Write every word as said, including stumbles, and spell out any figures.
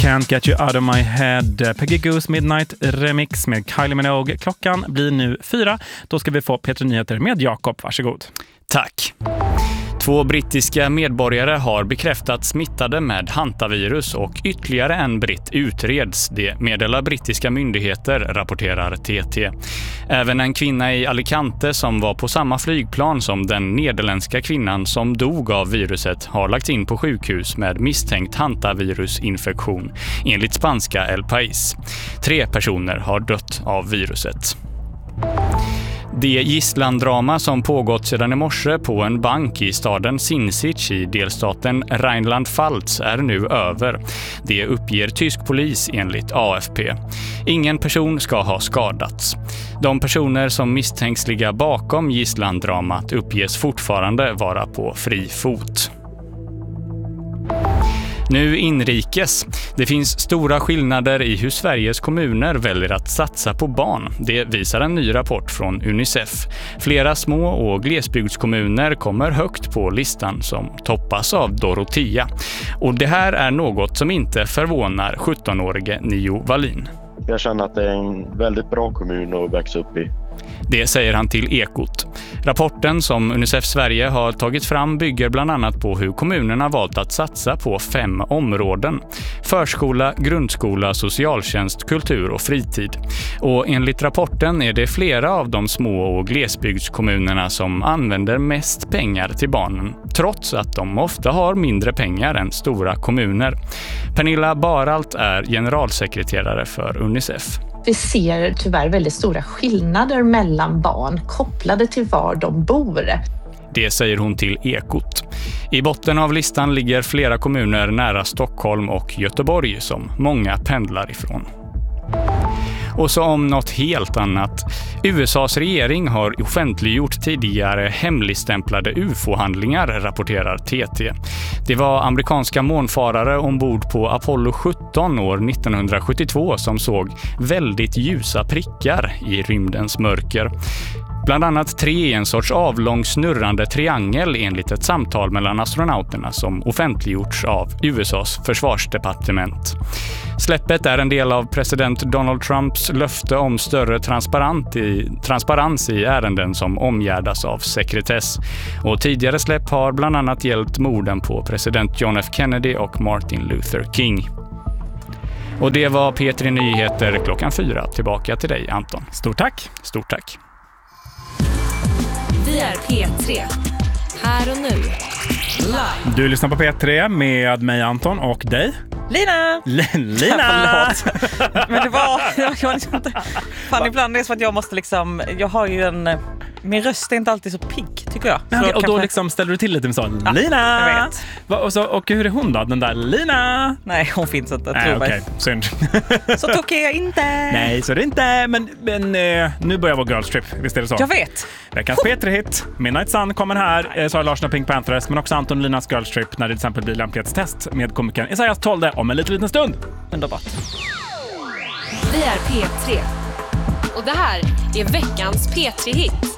Can't Get You Out of My Head. Peggy Goose Midnight Remix med Kylie Minogue. Klockan blir nu fyra. Då ska vi få P tre Nyheter med Jakob. Varsågod. Tack. Två brittiska medborgare har bekräftats smittade med hantavirus och ytterligare en britt utreds. Det meddelar brittiska myndigheter, rapporterar T T. Även en kvinna i Alicante som var på samma flygplan som den nederländska kvinnan som dog av viruset har lagts in på sjukhus med misstänkt hantavirusinfektion, enligt spanska El País. Tre personer har dött av viruset. Det gisslandrama som pågått sedan i morse på en bank i staden Sinsic i delstaten Rheinland-Pfalz är nu över. Det uppger tysk polis enligt A F P. Ingen person ska ha skadats. De personer som misstänks ligga bakom gisslandramat uppges fortfarande vara på fri fot. Nu inrikes. Det finns stora skillnader i hur Sveriges kommuner väljer att satsa på barn. Det visar en ny rapport från Unicef. Flera små och glesbygdskommuner kommer högt på listan som toppas av Dorotea. Och det här är något som inte förvånar sjuttonårige Nio Wallin. Jag känner att det är en väldigt bra kommun att växa upp i. Det säger han till Ekot. Rapporten som Unicef Sverige har tagit fram bygger bland annat på hur kommunerna valt att satsa på fem områden. Förskola, grundskola, socialtjänst, kultur och fritid. Och enligt rapporten är det flera av de små och glesbygdskommunerna som använder mest pengar till barnen, trots att de ofta har mindre pengar än stora kommuner. Pernilla Baralt är generalsekreterare för Unicef. Vi ser tyvärr väldigt stora skillnader mellan barn kopplade till var de bor. Det säger hon till Ekot. I botten av listan ligger flera kommuner nära Stockholm och Göteborg som många pendlar ifrån. Och så om något helt annat. U S A:s regering har offentliggjort tidigare hemligstämplade U F O-handlingar, rapporterar T T. Det var amerikanska månfarare ombord på Apollo sjutton år nittonhundrasjuttiotvå som såg väldigt ljusa prickar i rymdens mörker. Bland annat tre i en sorts avlång snurrande triangel enligt ett samtal mellan astronauterna som offentliggjorts av U S A:s försvarsdepartement. Släppet är en del av president Donald Trumps löfte om större transparent i, transparens i ärenden som omgärdas av sekretess. Och tidigare släpp har bland annat gällt morden på president John F. Kennedy och Martin Luther King. Och det var P tre Nyheter klockan fyra. Tillbaka till dig, Anton. Stort tack. Stort tack. Vi är P tre. Här och nu. Live. Du lyssnar på P tre med mig, Anton, och dig. Lina! L- Lina! Men det var... Jag, jag inte, fan, ibland är det så att jag måste liksom... Jag har ju en... Min röst är inte alltid så pigg, tycker jag. Men, och kanske... då liksom ställer du till lite med så, ja, Lina! Jag vet. Va, och, så, och hur är hon då? Den där Lina? Nej, hon finns inte, Nej, tror okej, mig. synd. Så tokig är jag inte. Nej, så är det inte. Men, men eh, nu börjar vår girls trip, visst är det så? Jag vet. Veckans P tre-hit. Midnight Sun kommer här. Eh, så har Larsson och Pink Panthers, men också Anton och Linas girls trip när det till exempel blir lämplighetstest med komikern Esaias Tolde om en liten, liten stund. Underbart. Vi är P tre. Och det här är veckans P tre-hit.